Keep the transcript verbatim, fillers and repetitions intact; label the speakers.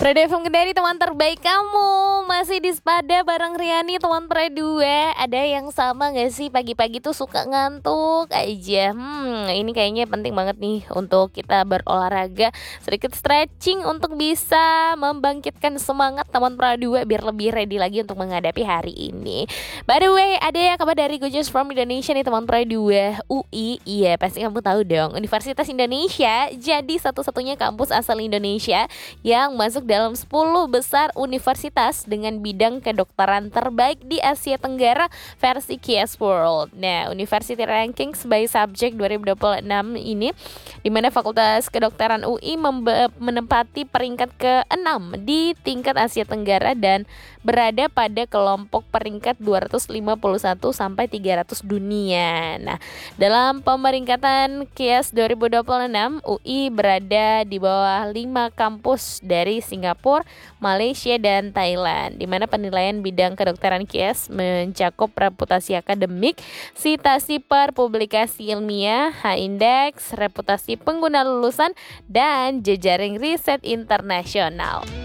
Speaker 1: Prada F M Kendari, teman terbaik kamu. Masih di Sepada bareng Riani, teman Prada dua. Ada yang sama gak sih pagi-pagi tuh suka ngantuk aja? Hmm, ini kayaknya penting banget nih untuk kita berolahraga, sedikit stretching untuk bisa membangkitkan semangat teman Prada dua biar lebih ready lagi untuk menghadapi hari ini. By the way, ada ya kabar dari Good News from Indonesia nih teman Prada dua. U I, iya pasti kamu tahu dong, Universitas Indonesia jadi satu-satunya kampus asal Indonesia yang masuk dalam sepuluh besar universitas dengan bidang kedokteran terbaik di Asia Tenggara versi Q S World. Nah, University Rankings by Subject dua ribu dua puluh enam ini, di mana Fakultas Kedokteran U I membe- menempati peringkat keenam di tingkat Asia Tenggara dan berada pada kelompok peringkat dua ratus lima puluh satu sampai tiga ratus dunia. Nah, dalam pemeringkatan Q S dua ribu dua puluh enam, U I berada di bawah lima kampus dari Singapura, Malaysia, dan Thailand, di mana penilaian bidang kedokteran Q S mencakup reputasi akademik, citasi per publikasi ilmiah, H-index, reputasi pengguna lulusan, dan jejaring riset internasional.